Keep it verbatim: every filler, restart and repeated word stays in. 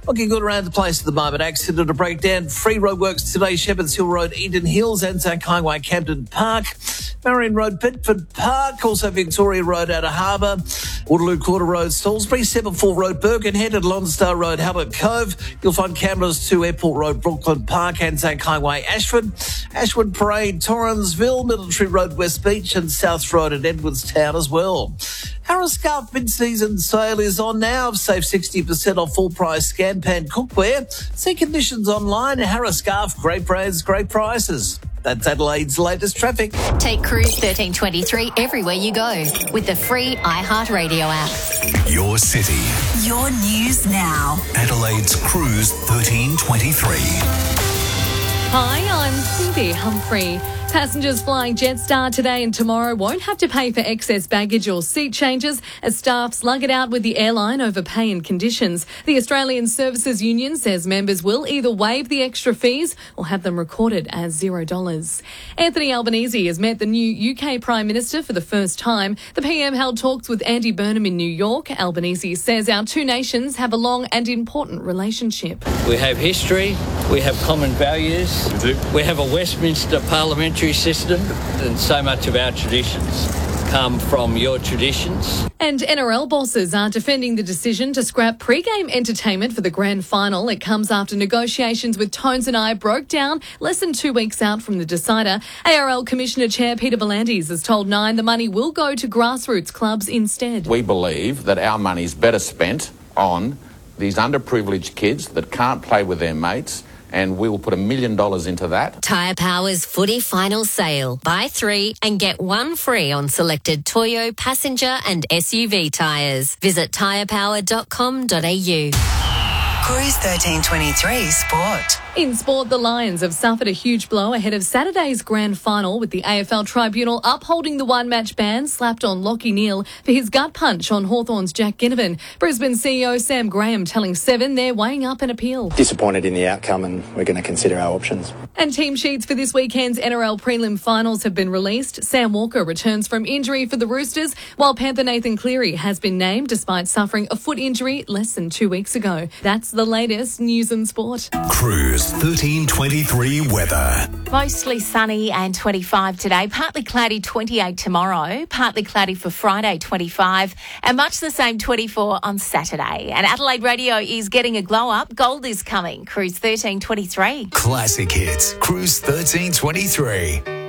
Looking good around the place at the moment. Accident to break down. Free roadworks today. Shepherds Hill Road, Eden Hills, Anzac Highway, Camden Park, Marion Road, Bedford Park, also Victoria Road, Outer Harbour, Waterloo Quarter Road, Salisbury, seven four Road, Birkenhead, and Lonsdale Road, Halbert Cove. You'll find cameras to Airport Road, Brooklyn Park, Anzac Highway, Ashford, Ashwood Parade, Torrensville, Military Road, West Beach, and South Road at Edwardstown as well. Harris Scarf mid-season sale is on now. Save sixty percent off full-price scan pan cookware. See conditions online. Harris Scarf, great brands, great prices. That's Adelaide's latest traffic. Take Cruise thirteen twenty-three everywhere you go with the free iHeartRadio app. Your city. Your news now. Adelaide's Cruise thirteen twenty-three. Hi, I'm Cindy Humphrey. Passengers flying Jetstar today and tomorrow won't have to pay for excess baggage or seat changes as staff slug it out with the airline over pay and conditions. The Australian Services Union says members will either waive the extra fees or have them recorded as zero dollars. Anthony Albanese has met the new U K Prime Minister for the first time. The P M held talks with Andy Burnham in New York. Albanese says our two nations have a long and important relationship. We have history, we have common values, we do. We have a Westminster parliamentary system, and so much of our traditions come from your traditions. And N R L bosses are defending the decision to scrap pre-game entertainment for the grand final. It comes after negotiations with Tones and I broke down less than two weeks out from the decider. A R L Commissioner Chair Peter V'landys has told Nine the money will go to grassroots clubs instead. We believe that our money is better spent on these underprivileged kids that can't play with their mates, and we will put a million dollars into that. Tyre Power's footy final sale. Buy three and get one free on selected Toyo, passenger and S U V tyres. Visit tyre power dot com dot a u. Cruise thirteen twenty-three Sport. In sport, the Lions have suffered a huge blow ahead of Saturday's grand final with the A F L Tribunal upholding the one-match ban slapped on Lachie Neale for his gut punch on Hawthorn's Jack Ginnivan. Brisbane C E O Sam Graham telling Seven they're weighing up an appeal. Disappointed in the outcome and we're going to consider our options. And team sheets for this weekend's N R L prelim finals have been released. Sam Walker returns from injury for the Roosters, while Panther Nathan Cleary has been named despite suffering a foot injury less than two weeks ago. That's the latest news and sport. Cruise thirteen twenty-three weather. Mostly sunny and twenty-five today, partly cloudy twenty-eight tomorrow, partly cloudy for Friday twenty-five, and much the same twenty-four on Saturday. And Adelaide Radio is getting a glow up. Gold is coming. Cruise thirteen twenty-three. Classic hits. Cruise thirteen twenty-three.